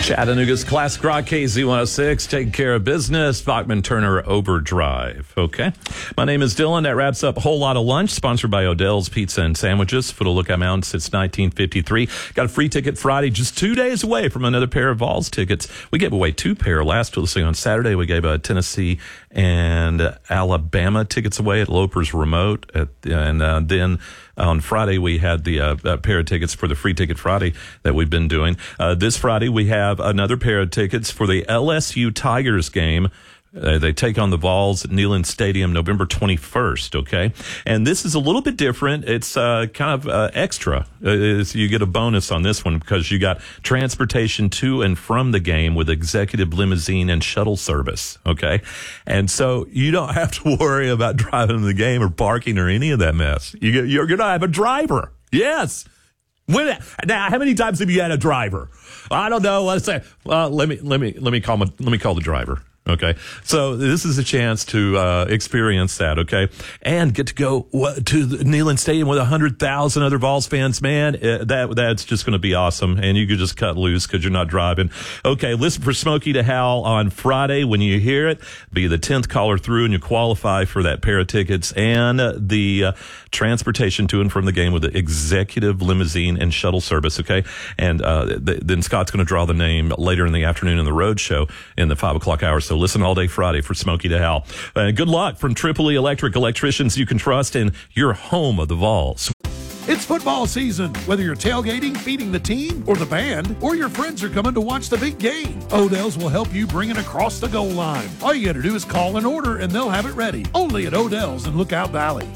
Chattanooga's Classic Rock KZ106, taking care of business. Bachman Turner Overdrive. Okay. My name is Dylan. That wraps up a whole lot of lunch, sponsored by Odell's Pizza and Sandwiches. For the Lookout Mountains since 1953. Got a free ticket Friday, just 2 days away from another pair of Vols tickets. We gave away 2 pair last week. On Saturday, we gave Tennessee and Alabama tickets away at Loper's Remote. Then on Friday, we had the pair of tickets for the Free Ticket Friday that we've been doing. This Friday, we have another pair of tickets for the LSU Tigers game. They take on the Vols at Neyland Stadium November 21st, okay? And this is a little bit different. It's kind of extra. You get a bonus on this one because you got transportation to and from the game with executive limousine and shuttle service, okay? And so you don't have to worry about driving to the game or parking or any of that mess. You're going to have a driver. Yes. Now, how many times have you had a driver? I don't know. Let's say, let me call the driver. Okay, so this is a chance to experience that, okay, and get to go to the Neyland Stadium with 100,000 other Vols fans. Man, that's just going to be awesome, and you could just cut loose because you're not driving. Okay, listen for Smokey to Hal on Friday. When you hear it, be the 10th caller through, and you qualify for that pair of tickets and the transportation to and from the game with the executive limousine and shuttle service, okay? And then Scott's going to draw the name later in the afternoon in the road show in the 5 o'clock hour. So listen all day Friday for Smokey to Hal. Good luck from Tripoli Electric, electricians you can trust in your home of the Vols. It's football season. Whether you're tailgating, feeding the team, or the band, or your friends are coming to watch the big game, Odell's will help you bring it across the goal line. All you got to do is call an order and they'll have it ready. Only at Odell's in Lookout Valley.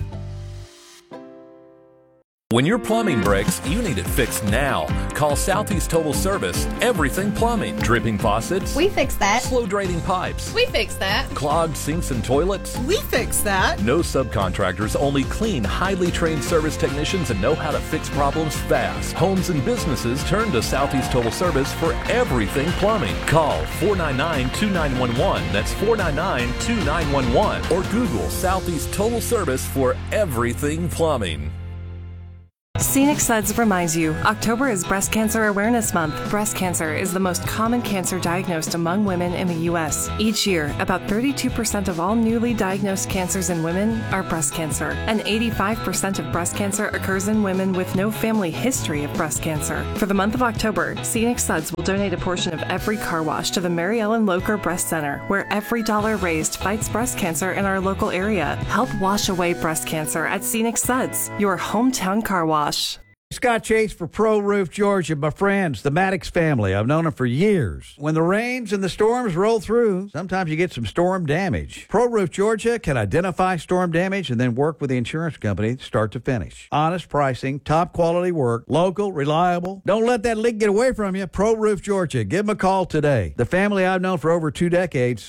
When your plumbing breaks, you need it fixed now. Call Southeast Total Service. Everything plumbing. Dripping faucets. We fix that. Slow draining pipes. We fix that. Clogged sinks and toilets. We fix that. No subcontractors, only clean, highly trained service technicians that know how to fix problems fast. Homes and businesses turn to Southeast Total Service for everything plumbing. Call 499-2911. That's 499-2911. Or Google Southeast Total Service for everything plumbing. Scenic Suds reminds you, October is Breast Cancer Awareness Month. Breast cancer is the most common cancer diagnosed among women in the U.S. Each year, about 32% of all newly diagnosed cancers in women are breast cancer, and 85% of breast cancer occurs in women with no family history of breast cancer. For the month of October, Scenic Suds will donate a portion of every car wash to the Mary Ellen Locher Breast Center, where every dollar raised fights breast cancer in our local area. Help wash away breast cancer at Scenic Suds, your hometown car wash. Scott Chase for Pro Roof Georgia. My friends, the Maddox family. I've known them for years. When the rains and the storms roll through, sometimes you get some storm damage. Pro Roof Georgia can identify storm damage and then work with the insurance company start to finish. Honest pricing, top quality work, local, reliable. Don't let that leak get away from you. Pro Roof Georgia. Give them a call today. The family I've known for over 2 decades,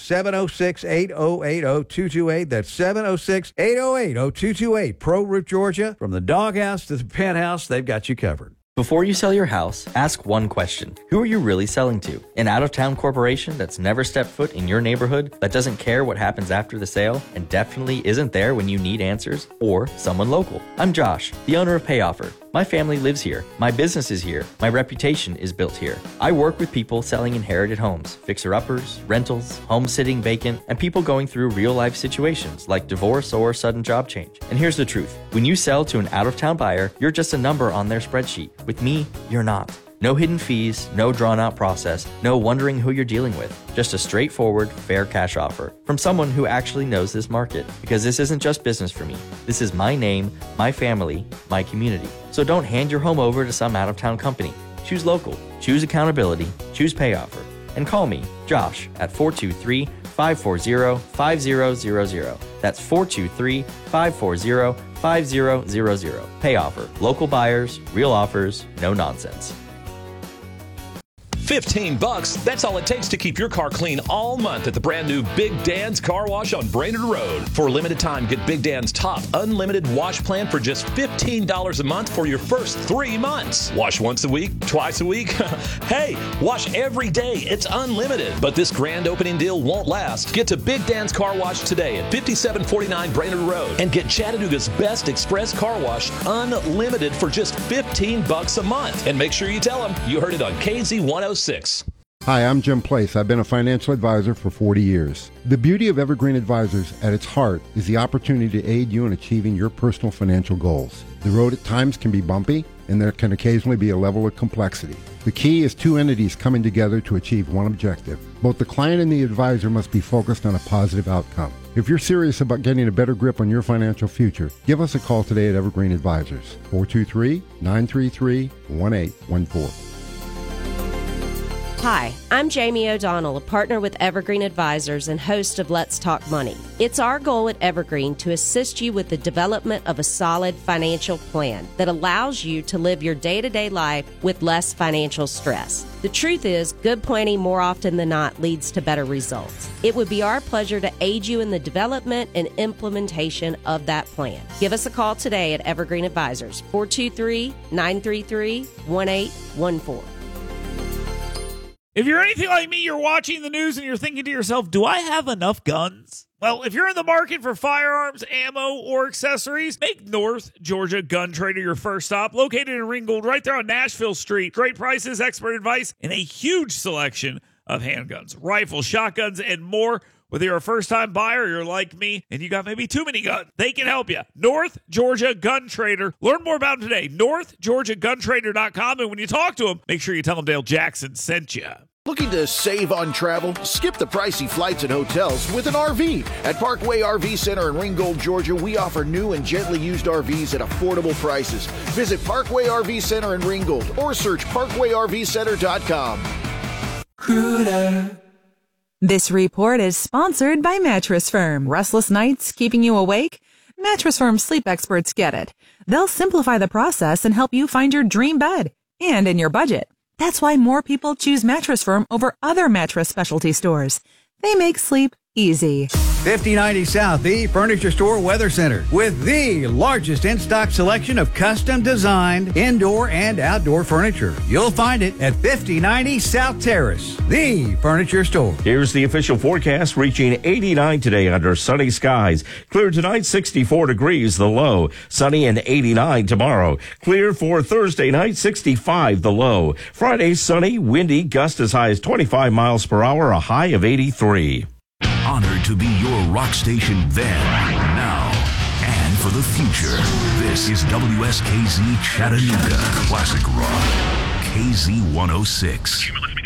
706-8080-228. That's 706-808-0228. Pro Roof Georgia. From the doghouse to the penthouse, they've got you covered. Before you sell your house, ask one question. Who are you really selling to? An out-of-town corporation that's never stepped foot in your neighborhood, that doesn't care what happens after the sale, and definitely isn't there when you need answers? Or someone local? I'm Josh, the owner of PayOffer. My family lives here. My business is here. My reputation is built here. I work with people selling inherited homes, fixer-uppers, rentals, home sitting vacant, and people going through real-life situations like divorce or sudden job change. And here's the truth. When you sell to an out-of-town buyer, you're just a number on their spreadsheet. With me, you're not. No hidden fees, no drawn-out process, no wondering who you're dealing with. Just a straightforward, fair cash offer from someone who actually knows this market. Because this isn't just business for me. This is my name, my family, my community. So don't hand your home over to some out-of-town company. Choose local, choose accountability, choose PayOffer. And call me, Josh, at 423-540-5000. That's 423-540-5000. PayOffer. Local buyers, real offers, no nonsense. $15, that's all it takes to keep your car clean all month at the brand new Big Dan's Car Wash on Brainerd Road. For a limited time, get Big Dan's top unlimited wash plan for just $15 a month for your first 3 months. Wash once a week, twice a week. Hey, wash every day. It's unlimited. But this grand opening deal won't last. Get to Big Dan's Car Wash today at 5749 Brainerd Road and get Chattanooga's best express car wash unlimited for just $15 a month. And make sure you tell them you heard it on KZ106. Hi, I'm Jim Place. I've been a financial advisor for 40 years. The beauty of Evergreen Advisors at its heart is the opportunity to aid you in achieving your personal financial goals. The road at times can be bumpy, and there can occasionally be a level of complexity. The key is two entities coming together to achieve one objective. Both the client and the advisor must be focused on a positive outcome. If you're serious about getting a better grip on your financial future, give us a call today at Evergreen Advisors, 423-933-1814. Hi, I'm Jamie O'Donnell, a partner with Evergreen Advisors and host of Let's Talk Money. It's our goal at Evergreen to assist you with the development of a solid financial plan that allows you to live your day-to-day life with less financial stress. The truth is, good planning more often than not leads to better results. It would be our pleasure to aid you in the development and implementation of that plan. Give us a call today at Evergreen Advisors, 423-933-1814. If you're anything like me, you're watching the news and you're thinking to yourself, do I have enough guns? Well, if you're in the market for firearms, ammo, or accessories, make North Georgia Gun Trader your first stop. Located in Ringgold, right there on Nashville Street. Great prices, expert advice, and a huge selection of handguns, rifles, shotguns, and more. Whether you're a first-time buyer or you're like me and you got maybe too many guns, they can help you. North Georgia Gun Trader. Learn more about them today. NorthGeorgiaGunTrader.com. And when you talk to them, make sure you tell them Dale Jackson sent you. Looking to save on travel? Skip the pricey flights and hotels with an RV. At Parkway RV Center in Ringgold, Georgia, we offer new and gently used RVs at affordable prices. Visit Parkway RV Center in Ringgold or search ParkwayRVCenter.com. This report is sponsored by Mattress Firm. Restless nights keeping you awake? Mattress Firm sleep experts get it. They'll simplify the process and help you find your dream bed and in your budget. That's why more people choose Mattress Firm over other mattress specialty stores. They make sleep easy. 5090 South, the Furniture Store Weather Center, with the largest in-stock selection of custom designed indoor and outdoor furniture. You'll find it at 5090 South Terrace, the Furniture Store. Here's the official forecast, reaching 89 today under sunny skies. Clear tonight, 64 degrees the low. Sunny and 89 tomorrow. Clear for Thursday night, 65 the low. Friday, sunny, windy, gust as high as 25 miles per hour, a high of 83. Honored to be your rock station then, now, and for the future. This is WSKZ Chattanooga Classic Rock, KZ106.